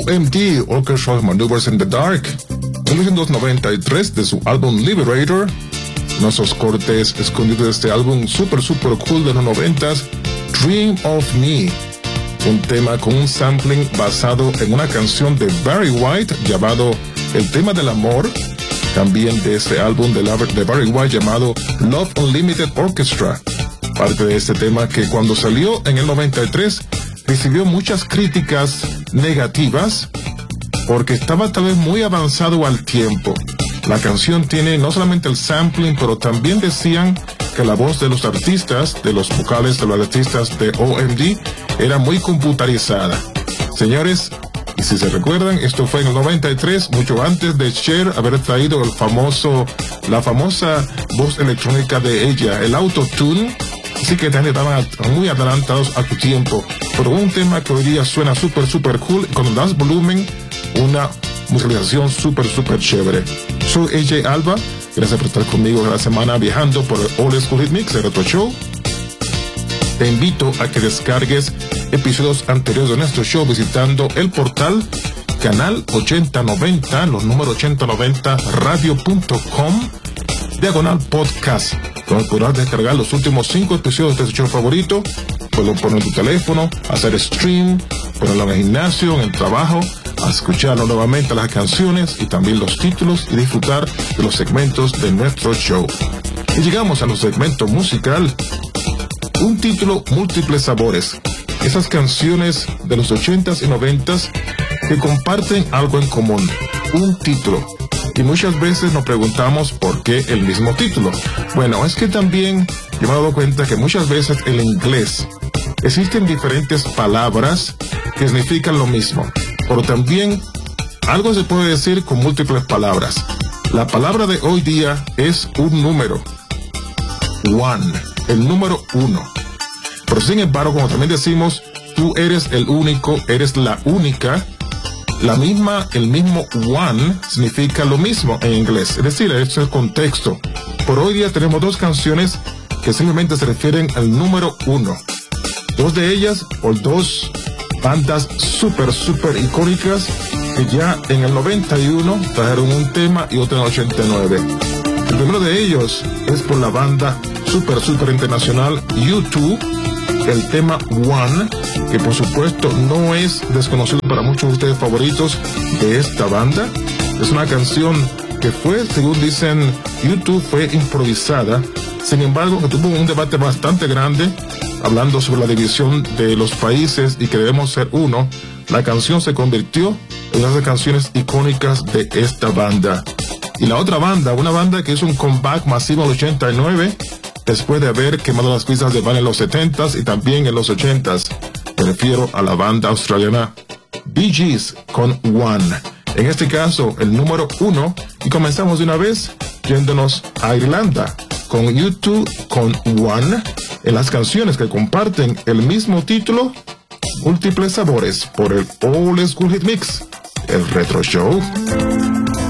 OMD, Orchestral Maneuvers in the Dark, 1993, de su álbum Liberator. Nuestros cortes escondidos de este álbum super cool de los 90s, Dream of Me, un tema con un sampling basado en una canción de Barry White llamado El tema del amor, también de este álbum de Barry White llamado Love Unlimited Orchestra. Parte de este tema que cuando salió en el 93 recibió muchas críticas negativas porque estaba tal vez muy avanzado al tiempo. La canción tiene no solamente el sampling, pero también decían que la voz de los artistas, de los vocales de los artistas de OMD, era muy computarizada. Señores, y si se recuerdan, esto fue en el 93, mucho antes de Cher haber traído la famosa voz electrónica de ella, el autotune. Así que estaban muy adelantados a tu tiempo. Pero un tema que hoy día suena super cool, cuando das volumen, una musicalización super chévere. Soy AJ Alba, gracias por estar conmigo cada semana viajando por el Old School Hit Mix, el Retro Show. Te invito a que descargues episodios anteriores de nuestro show visitando el portal canal 8090, los números 8090radio.com/podcast, donde podrás descargar los últimos 5 episodios de tu show favorito. Puedes poner en tu teléfono, hacer stream, ponerlo en el gimnasio, en el trabajo, a escucharlo nuevamente las canciones y también los títulos y disfrutar de los segmentos de nuestro show. Y llegamos a nuestro segmento musical. Un título, múltiples sabores. Esas canciones de los 80s y 90s que comparten algo en común. Un título. Y muchas veces nos preguntamos por qué el mismo título. Bueno, es que también yo me he dado cuenta que muchas veces en inglés existen diferentes palabras que significan lo mismo. Pero también algo se puede decir con múltiples palabras. La palabra de hoy día es un número. One. El número 1. Pero sin embargo, como también decimos, tú eres el único, eres la única. El mismo one significa lo mismo en inglés. Es decir, este es el contexto. Por hoy día tenemos 2 canciones que simplemente se refieren al número 1. 2 de ellas por 2 bandas super icónicas que ya en el 91 trajeron un tema y otro en el 89. El primero de ellos es por la banda super internacional U2, el tema One, que por supuesto no es desconocido para muchos de ustedes favoritos de esta banda. Es una canción que fue, según dicen, U2 fue improvisada. Sin embargo, que tuvo un debate bastante grande hablando sobre la división de los países y que debemos ser uno. La canción se convirtió en una de las canciones icónicas de esta banda. Y la otra banda, una banda que hizo un comeback masivo en el 89, después de haber quemado las pistas de Van en los 70s y también en los 80s. Me refiero a la banda australiana Bee Gees con One. En este caso, el número 1. Y comenzamos de una vez yéndonos a Irlanda con U2 con One, en las canciones que comparten el mismo título, múltiples sabores, por el Old School Hit Mix, el Retro Show.